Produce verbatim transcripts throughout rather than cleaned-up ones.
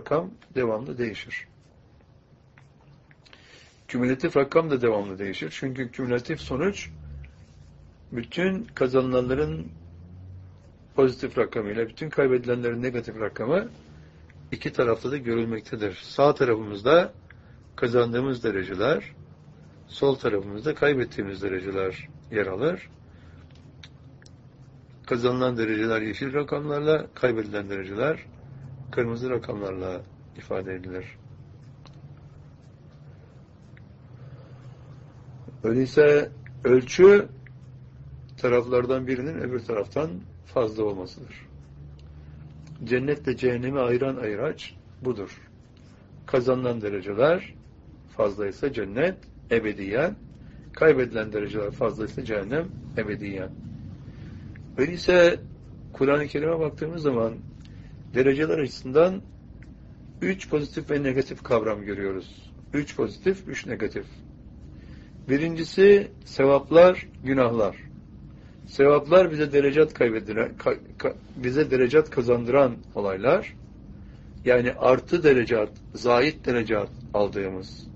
rakam devamlı değişir. Kümülatif rakam da devamlı değişir. Çünkü kümülatif sonuç bütün kazanılanların pozitif rakamıyla bütün kaybedilenlerin negatif rakamı iki tarafta da görülmektedir. Sağ tarafımızda kazandığımız dereceler, sol tarafımızda kaybettiğimiz dereceler yer alır. Kazanılan dereceler yeşil rakamlarla, kaybedilen dereceler kırmızı rakamlarla ifade edilir. Öyleyse ölçü taraflardan birinin öbür taraftan fazla olmasıdır. Cennetle cehennemi ayıran ayıraç budur. Kazanılan dereceler fazlaysa cennet ebediyen, kaybedilen dereceler fazlaysa cehennem ebediyen. Öyleyse Kur'an-ı Kerim'e baktığımız zaman dereceler açısından üç pozitif ve negatif kavram görüyoruz. Üç pozitif, üç negatif. Birincisi sevaplar, günahlar. Sevaplar bize derecat kaybedilen, ka, ka, bize derecat kazandıran olaylar. Yani artı derecat, zayit derecat aldığımız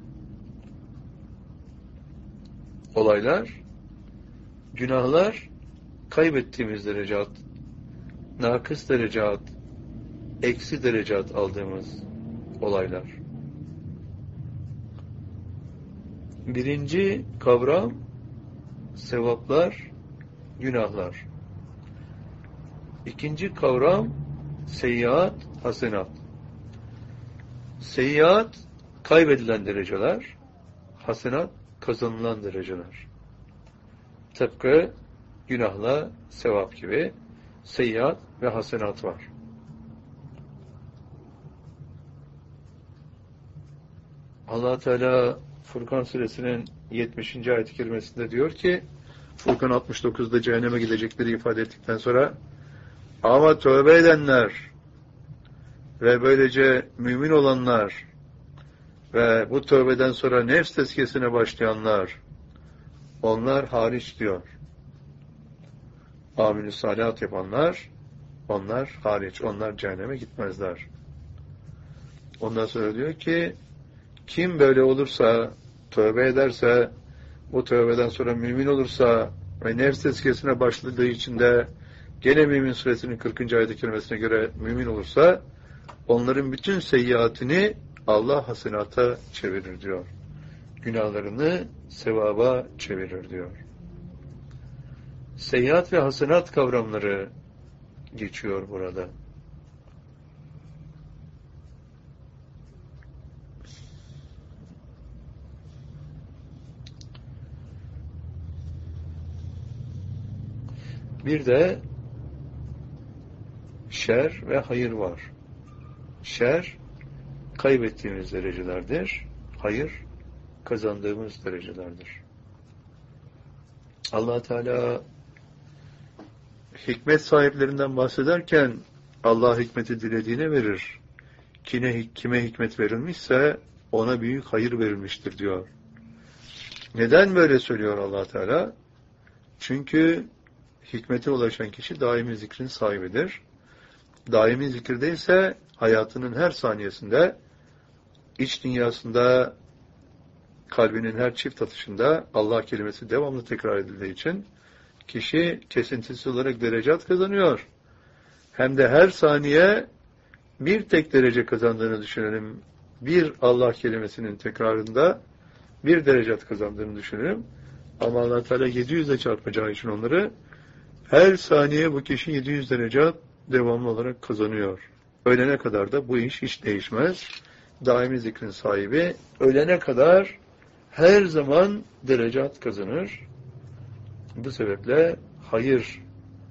olaylar. Günahlar kaybettiğimiz derecat, nakıs derecat, eksi derecat aldığımız olaylar. Birinci kavram sevaplar, günahlar. İkinci kavram seyyiat, hasenat. Seyyiat kaybedilen dereceler, hasenat kazanılan dereceler. Tıpkı günahla sevap gibi seyyiat ve hasenat var. Allah Teala Furkan suresinin yetmişinci ayet-i kerimesinde diyor ki, Furkan altmış dokuzda cehenneme gidecekleri ifade ettikten sonra, ama tövbe edenler ve böylece mümin olanlar ve bu tövbeden sonra nefs tezkiyesine başlayanlar, onlar hariç diyor. Amil-i salihat yapanlar, onlar hariç, onlar cehenneme gitmezler. Ondan sonra diyor ki, kim böyle olursa, tövbe ederse, bu tövbeden sonra mümin olursa ve nefs tezkiyesine başladığı için de gene Mümin suresinin kırkıncı ayet-i kerimesine göre mümin olursa, onların bütün seyyiatini Allah hasenata çevirir diyor. Günahlarını sevaba çevirir diyor. Seyyiat ve hasenat kavramları geçiyor burada. Bir de şer ve hayır var. Şer kaybettiğimiz derecelerdir. Hayır kazandığımız derecelerdir. Allah Teala hikmet sahiplerinden bahsederken Allah hikmeti dilediğine verir. Kime, kime hikmet verilmişse ona büyük hayır verilmiştir diyor. Neden böyle söylüyor Allah Teala? Çünkü hikmete ulaşan kişi daimi zikrin sahibidir. Daimi zikirde ise hayatının her saniyesinde, iç dünyasında, kalbinin her çift atışında Allah kelimesi devamlı tekrar edildiği için kişi kesintisiz olarak derecat kazanıyor. Hem de her saniye bir tek derece kazandığını düşünelim. Bir Allah kelimesinin tekrarında bir derecat kazandığını düşünelim. Ama Allah Teala yedi yüze çarpacağı için onları her saniye bu kişi yedi yüz derecat devamlı olarak kazanıyor. Ölene kadar da bu iş hiç değişmez. Daimi zikrin sahibi ölene kadar her zaman derecat kazanır. Bu sebeple hayır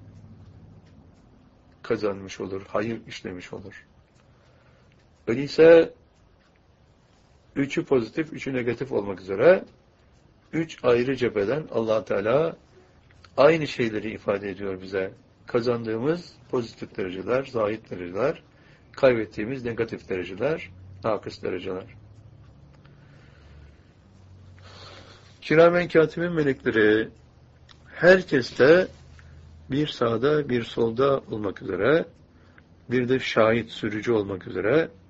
kazanmış olur, hayır işlemiş olur. Öyleyse üçü pozitif, üçü negatif olmak üzere üç ayrı cepheden Allah Teala aynı şeyleri ifade ediyor bize. Kazandığımız pozitif dereceler, zahit dereceler, kaybettiğimiz negatif dereceler, nakıs dereceler. Kiramen katibin melekleri herkeste bir sağda bir solda olmak üzere, bir de şahit sürücü olmak üzere